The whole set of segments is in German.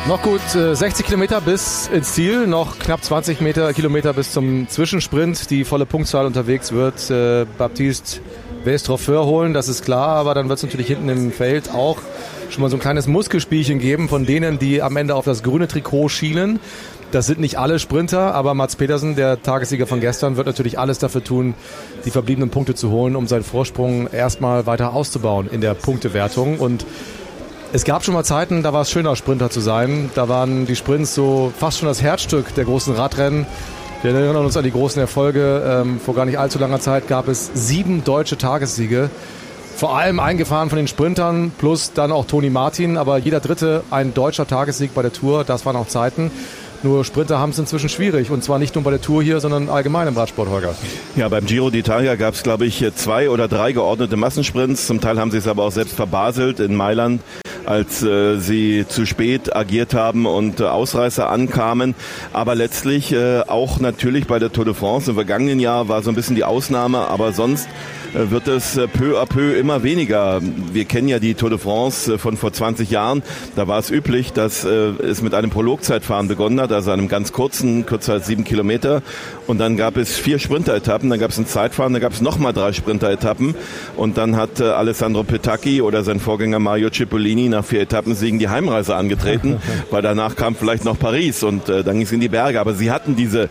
Noch gut 60 Kilometer bis ins Ziel, noch knapp 20 Kilometer bis zum Zwischensprint. Die volle Punktzahl unterwegs wird Baptiste Westrofeur holen, das ist klar, aber dann wird es natürlich hinten im Feld auch schon mal so ein kleines Muskelspielchen geben von denen, die am Ende auf das grüne Trikot schielen. Das sind nicht alle Sprinter, aber Mads Pedersen, der Tagessieger von gestern, wird natürlich alles dafür tun, die verbliebenen Punkte zu holen, um seinen Vorsprung erstmal weiter auszubauen in der Punktewertung. Und es gab schon mal Zeiten, da war es schöner, Sprinter zu sein. Da waren die Sprints so fast schon das Herzstück der großen Radrennen. Wir erinnern uns an die großen Erfolge. Vor gar nicht allzu langer Zeit gab es 7 deutsche Tagessiege. Vor allem eingefahren von den Sprintern, plus dann auch Toni Martin. Aber jeder dritte ein deutscher Tagessieg bei der Tour. Das waren auch Zeiten. Nur Sprinter haben es inzwischen schwierig. Und zwar nicht nur bei der Tour hier, sondern allgemein im Radsport, Holger. Ja, beim Giro d'Italia gab es, glaube ich, 2 oder 3 geordnete Massensprints. Zum Teil haben sie es aber auch selbst verbaselt in Mailand, als sie zu spät agiert haben und Ausreißer ankamen. Aber letztlich auch natürlich bei der Tour de France im vergangenen Jahr war so ein bisschen die Ausnahme. Aber sonst wird es peu à peu immer weniger. Wir kennen ja die Tour de France von vor 20 Jahren. Da war es üblich, dass es mit einem Prologzeitfahren begonnen hat, also einem ganz kurzen, kürzer als 7 Kilometer. Und dann gab es 4 Sprinteretappen, dann gab es ein Zeitfahren, dann gab es nochmal 3 Sprinteretappen. Und dann hat Alessandro Petacchi oder sein Vorgänger Mario Cipollini nach 4 Etappensiegen die Heimreise angetreten, weil danach kam vielleicht noch Paris und dann ging es in die Berge. Aber sie hatten diese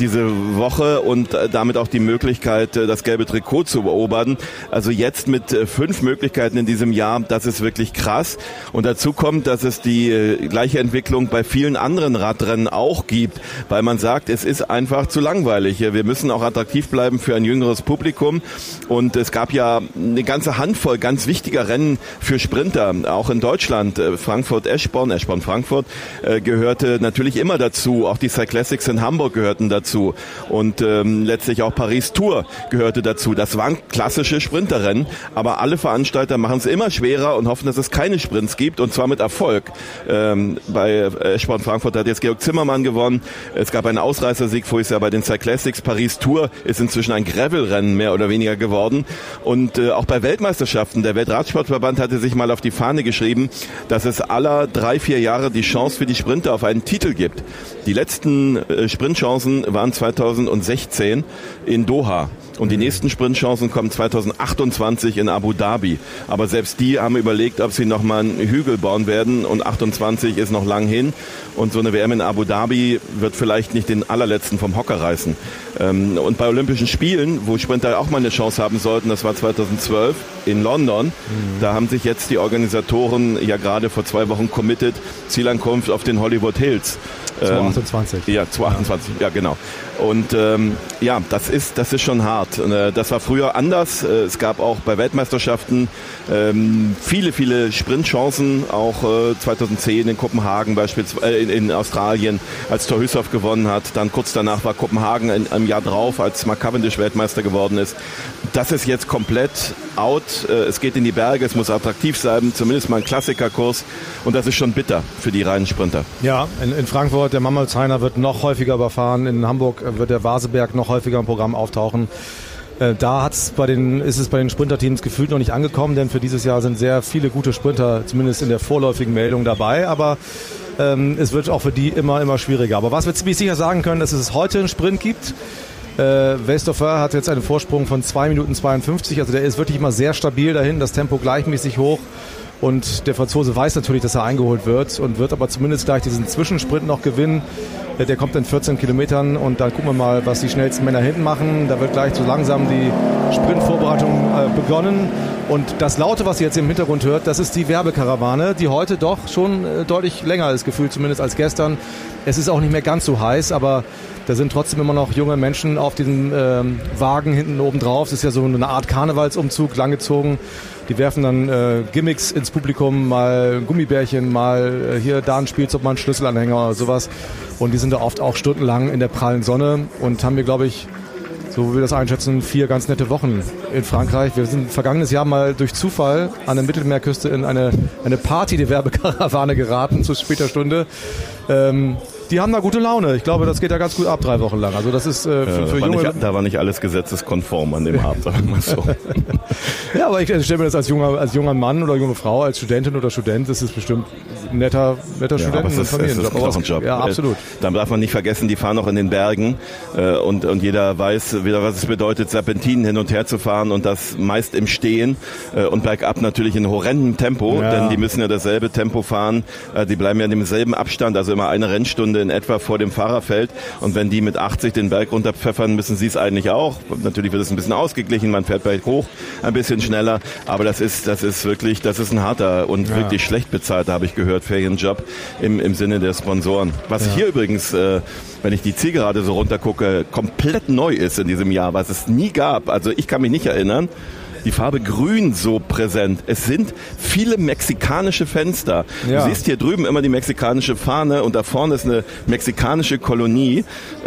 Woche und damit auch die Möglichkeit, das gelbe Trikot zu beobachten. Also jetzt mit 5 Möglichkeiten in diesem Jahr, das ist wirklich krass. Und dazu kommt, dass es die gleiche Entwicklung bei vielen anderen Radrennen auch gibt, weil man sagt, es ist einfach zu langweilig. Wir müssen auch attraktiv bleiben für ein jüngeres Publikum. Und es gab ja eine ganze Handvoll ganz wichtiger Rennen für Sprinter, auch in Deutschland. Frankfurt-Eschborn gehörte natürlich immer dazu. Auch die Cyclassics in Hamburg gehörten dazu. Und letztlich auch Paris-Tour gehörte dazu. Das waren klassische Sprinterrennen, aber alle Veranstalter machen es immer schwerer und hoffen, dass es keine Sprints gibt, und zwar mit Erfolg. Bei Eschborn Frankfurt hat jetzt Georg Zimmermann gewonnen. Es gab einen Ausreißersieg vorher ja bei den Cyclassics. Paris-Tour ist inzwischen ein Gravel-Rennen mehr oder weniger geworden. Und auch bei Weltmeisterschaften, der Weltradsportverband hatte sich mal auf die Fahne geschrieben, dass es aller 3-4 Jahre die Chance für die Sprinter auf einen Titel gibt. Die letzten Sprintchancen waren 2016 in Doha. Und die nächsten Sprintchancen kommen 2028 in Abu Dhabi. Aber selbst die haben überlegt, ob sie nochmal einen Hügel bauen werden. Und 28 ist noch lang hin. Und so eine WM in Abu Dhabi wird vielleicht nicht den allerletzten vom Hocker reißen. Und bei Olympischen Spielen, wo Sprinter auch mal eine Chance haben sollten, das war 2012 in London. Da haben sich jetzt die Organisatoren ja gerade vor 2 Wochen committed, Zielankunft auf den Hollywood Hills. 2028. Ja, 2028, ja genau. Und ja, das ist schon hart. Das war früher anders. Es gab auch bei Weltmeisterschaften viele Sprintchancen, auch 2010 in Kopenhagen beispielsweise, in Australien, als Thor Hushovd gewonnen hat. Dann kurz danach war Kopenhagen im Jahr drauf, als Mark Cavendish Weltmeister geworden ist. Das ist jetzt komplett out. Es geht in die Berge, es muss attraktiv sein, zumindest mal ein Klassikerkurs. Und das ist schon bitter für die reinen Sprinter. Ja, in Frankfurt, der Mammelsheimer wird noch häufiger überfahren. In Hamburg wird der Vaseberg noch häufiger im Programm auftauchen. Da ist es bei den Sprinterteams gefühlt noch nicht angekommen, denn für dieses Jahr sind sehr viele gute Sprinter, zumindest in der vorläufigen Meldung, dabei. Aber es wird auch für die immer schwieriger. Aber was wir ziemlich sicher sagen können, dass es heute einen Sprint gibt. Westrofeur hat jetzt einen Vorsprung von 2 Minuten 52. Also der ist wirklich immer sehr stabil dahin, das Tempo gleichmäßig hoch. Und der Franzose weiß natürlich, dass er eingeholt wird und wird aber zumindest gleich diesen Zwischensprint noch gewinnen. Der kommt in 14 Kilometern und dann gucken wir mal, was die schnellsten Männer hinten machen. Da wird gleich so langsam die Sprintvorbereitung begonnen. Und das Laute, was ihr jetzt im Hintergrund hört, das ist die Werbekarawane, die heute doch schon deutlich länger ist, gefühlt zumindest als gestern. Es ist auch nicht mehr ganz so heiß, aber da sind trotzdem immer noch junge Menschen auf diesem Wagen hinten oben drauf. Es ist ja so eine Art Karnevalsumzug, langgezogen. Die werfen dann Gimmicks ins Publikum, mal Gummibärchen, mal hier da ein Spielzeug, mal ein Schlüsselanhänger oder sowas. Und die sind da oft auch stundenlang in der prallen Sonne und haben wir, glaube ich, so wie wir das einschätzen, 4 ganz nette Wochen in Frankreich. Wir sind vergangenes Jahr mal durch Zufall an der Mittelmeerküste in eine Party der Werbekarawane geraten zu später Stunde. die haben da gute Laune. Ich glaube, das geht ja ganz gut ab 3 Wochen lang. Also das ist für junge... Da war nicht alles gesetzeskonform an dem Abend, sagen wir so. Ja, aber ich stelle mir das als junger Mann oder junge Frau, als Studentin oder Student, das ist bestimmt ein netter Studenten- und Familienjob. Das ist ein Knochenjob. Ja, absolut. Dann darf man nicht vergessen, die fahren auch in den Bergen und jeder weiß wieder, was es bedeutet, Serpentinen hin und her zu fahren und das meist im Stehen und bergab natürlich in horrendem Tempo, denn die müssen ja dasselbe Tempo fahren. Die bleiben ja in demselben Abstand, also immer eine Rennstunde in etwa vor dem Fahrerfeld und wenn die mit 80 den Berg runterpfeffern, müssen sie es eigentlich auch. Natürlich wird es ein bisschen ausgeglichen, man fährt berg hoch ein bisschen schneller, aber das ist wirklich, das ist ein harter und wirklich schlecht bezahlter, habe ich gehört, Ferienjob im Sinne der Sponsoren. Was hier übrigens, wenn ich die Zielgerade so runtergucke, komplett neu ist in diesem Jahr, was es nie gab. Also ich kann mich nicht erinnern, die Farbe Grün so präsent. Es sind viele mexikanische Fenster. Ja. Du siehst hier drüben immer die mexikanische Fahne und da vorne ist eine mexikanische Kolonie.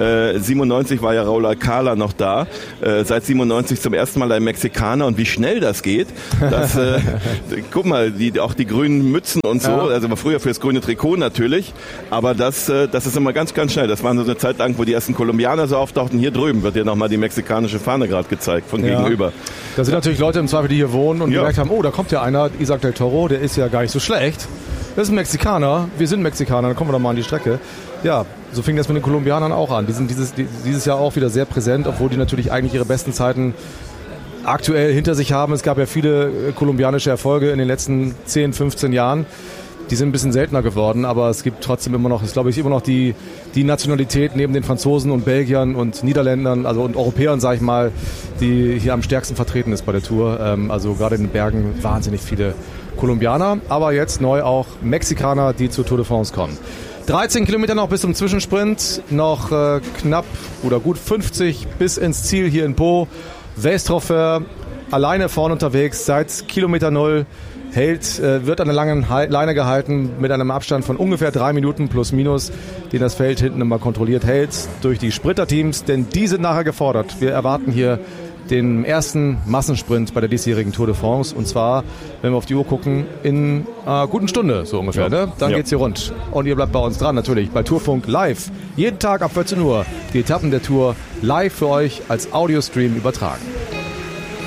97 war ja Raúl Alcala noch da. Seit 97 zum ersten Mal ein Mexikaner und wie schnell das geht. Das, guck mal, auch die grünen Mützen und so. Ja. Also früher fürs grüne Trikot natürlich. Aber das ist immer ganz, ganz schnell. Das war so eine Zeit lang, wo die ersten Kolumbianer so auftauchten. Hier drüben wird dir nochmal die mexikanische Fahne gerade gezeigt von gegenüber. Das sind natürlich Leute im Zweifel, die hier wohnen und gemerkt haben, oh, da kommt ja einer, Isaac del Toro, der ist ja gar nicht so schlecht. Das ist ein Mexikaner, wir sind Mexikaner, dann kommen wir doch mal an die Strecke. Ja, so fing das mit den Kolumbianern auch an. Die sind dieses Jahr auch wieder sehr präsent, obwohl die natürlich eigentlich ihre besten Zeiten aktuell hinter sich haben. Es gab ja viele kolumbianische Erfolge in den letzten 10, 15 Jahren. Die sind ein bisschen seltener geworden, aber es gibt trotzdem immer noch, ist glaube ich immer noch die Nationalität neben den Franzosen und Belgiern und Niederländern, also und Europäern, sage ich mal, die hier am stärksten vertreten ist bei der Tour. Also gerade in den Bergen wahnsinnig viele Kolumbianer, aber jetzt neu auch Mexikaner, die zur Tour de France kommen. 13 Kilometer noch bis zum Zwischensprint, noch knapp oder gut 50 bis ins Ziel hier in Pau. Westroffer alleine vorne unterwegs seit Kilometer 0. Wird an der langen Leine gehalten mit einem Abstand von ungefähr 3 Minuten plus minus, den das Feld hinten immer kontrolliert hält durch die Sprinterteams, denn die sind nachher gefordert. Wir erwarten hier den ersten Massensprint bei der diesjährigen Tour de France und zwar, wenn wir auf die Uhr gucken, in einer guten Stunde so ungefähr. Ne? Dann geht's hier rund und ihr bleibt bei uns dran natürlich bei Tourfunk live. Jeden Tag ab 14 Uhr die Etappen der Tour live für euch als Audiostream übertragen.